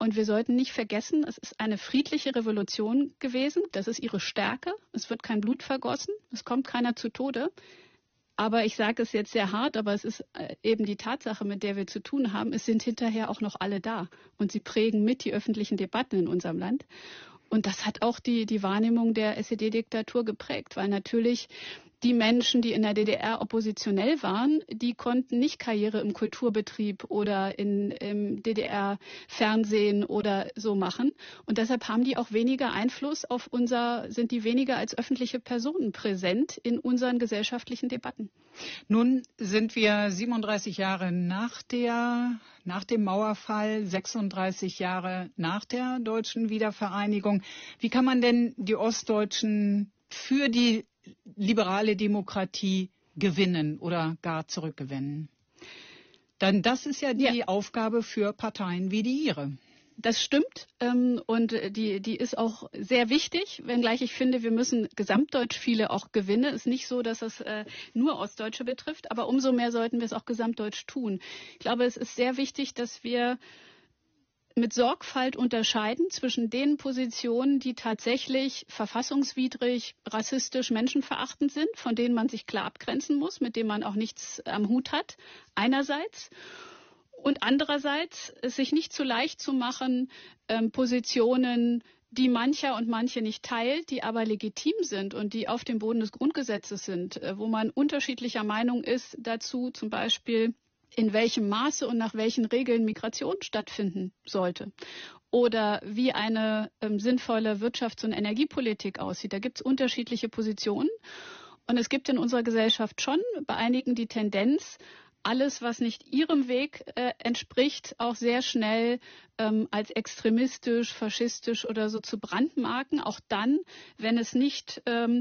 Und wir sollten nicht vergessen, es ist eine friedliche Revolution gewesen. Das ist ihre Stärke. Es wird kein Blut vergossen. Es kommt keiner zu Tode. Aber ich sage es jetzt sehr hart, aber es ist eben die Tatsache, mit der wir zu tun haben. Es sind hinterher auch noch alle da. Und sie prägen mit die öffentlichen Debatten in unserem Land. Und das hat auch die Wahrnehmung der SED-Diktatur geprägt, weil natürlich die Menschen, die in der DDR oppositionell waren, die konnten nicht Karriere im Kulturbetrieb oder im DDR-Fernsehen oder so machen. Und deshalb haben die auch weniger Einfluss auf sind die weniger als öffentliche Personen präsent in unseren gesellschaftlichen Debatten. Nun sind wir 37 Jahre nach dem Mauerfall, 36 Jahre nach der deutschen Wiedervereinigung. Wie kann man denn die Ostdeutschen für die liberale Demokratie gewinnen oder gar zurückgewinnen? Denn das ist ja die Aufgabe für Parteien wie die Ihre. Das stimmt und die ist auch sehr wichtig, wenngleich ich finde, wir müssen gesamtdeutsch viele auch gewinnen. Es ist nicht so, dass es nur Ostdeutsche betrifft, aber umso mehr sollten wir es auch gesamtdeutsch tun. Ich glaube, es ist sehr wichtig, dass wir mit Sorgfalt unterscheiden zwischen den Positionen, die tatsächlich verfassungswidrig, rassistisch, menschenverachtend sind, von denen man sich klar abgrenzen muss, mit denen man auch nichts am Hut hat, einerseits. Und andererseits es sich nicht zu leicht zu machen, Positionen, die mancher und manche nicht teilt, die aber legitim sind und die auf dem Boden des Grundgesetzes sind, wo man unterschiedlicher Meinung ist dazu, zum Beispiel in welchem Maße und nach welchen Regeln Migration stattfinden sollte. Oder wie eine sinnvolle Wirtschafts- und Energiepolitik aussieht. Da gibt es unterschiedliche Positionen. Und es gibt in unserer Gesellschaft schon bei einigen die Tendenz, alles, was nicht ihrem Weg entspricht, auch sehr schnell als extremistisch, faschistisch oder so zu brandmarken, auch dann, wenn es nicht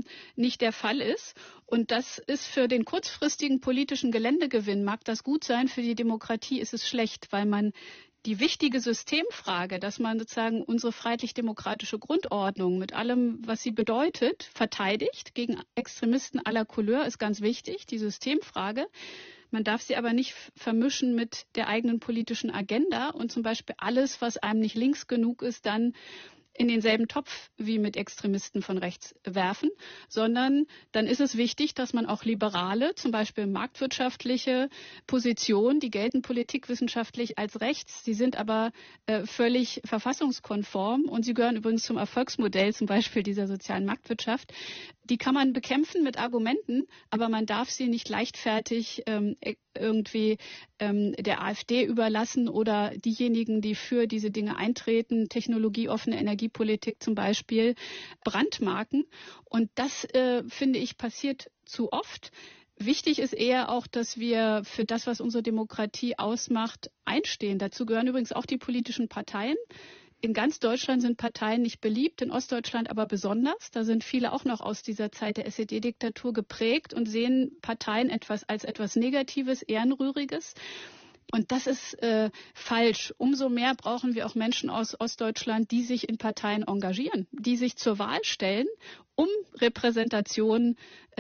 der Fall ist. Und das ist für den kurzfristigen politischen Geländegewinn, mag das gut sein, für die Demokratie ist es schlecht, weil man die wichtige Systemfrage, dass man sozusagen unsere freiheitlich-demokratische Grundordnung mit allem, was sie bedeutet, verteidigt gegen Extremisten aller Couleur, ist ganz wichtig, die Systemfrage. Man darf sie aber nicht vermischen mit der eigenen politischen Agenda und zum Beispiel alles, was einem nicht links genug ist, dann in denselben Topf wie mit Extremisten von rechts werfen, sondern dann ist es wichtig, dass man auch liberale, zum Beispiel marktwirtschaftliche Positionen, die gelten politikwissenschaftlich als rechts, die sind aber völlig verfassungskonform und sie gehören übrigens zum Erfolgsmodell zum Beispiel dieser sozialen Marktwirtschaft. Die kann man bekämpfen mit Argumenten, aber man darf sie nicht leichtfertig irgendwie der AfD überlassen oder diejenigen, die für diese Dinge eintreten, technologieoffene Energiepolitik zum Beispiel, brandmarken. Und das, finde ich, passiert zu oft. Wichtig ist eher auch, dass wir für das, was unsere Demokratie ausmacht, einstehen. Dazu gehören übrigens auch die politischen Parteien. In ganz Deutschland sind Parteien nicht beliebt, in Ostdeutschland aber besonders. Da sind viele auch noch aus dieser Zeit der SED-Diktatur geprägt und sehen Parteien als etwas Negatives, Ehrenrühriges. Und das ist falsch. Umso mehr brauchen wir auch Menschen aus Ostdeutschland, die sich in Parteien engagieren, die sich zur Wahl stellen, um Repräsentation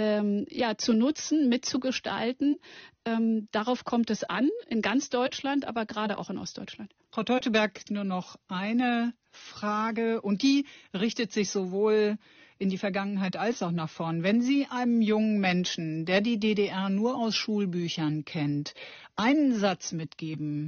zu nutzen, mitzugestalten. Darauf kommt es an, in ganz Deutschland, aber gerade auch in Ostdeutschland. Frau Teuteberg, nur noch eine Frage und die richtet sich sowohl in die Vergangenheit als auch nach vorn. Wenn Sie einem jungen Menschen, der die DDR nur aus Schulbüchern kennt, einen Satz mitgeben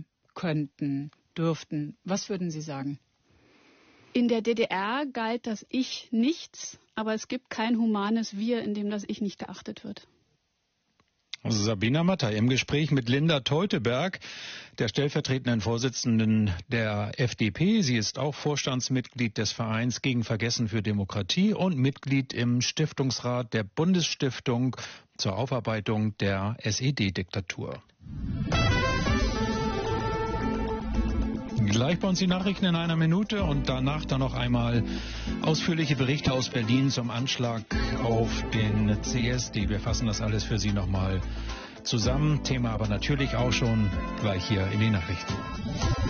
dürften, was würden Sie sagen? In der DDR galt das Ich nichts, aber es gibt kein humanes Wir, in dem das Ich nicht geachtet wird. Also Sabina Mattei im Gespräch mit Linda Teuteberg, der stellvertretenden Vorsitzenden der FDP. Sie ist auch Vorstandsmitglied des Vereins gegen Vergessen für Demokratie und Mitglied im Stiftungsrat der Bundesstiftung zur Aufarbeitung der SED-Diktatur. Gleich bei uns die Nachrichten in einer Minute und danach dann noch einmal ausführliche Berichte aus Berlin zum Anschlag auf den CSD. Wir fassen das alles für Sie nochmal zusammen. Thema aber natürlich auch schon gleich hier in den Nachrichten.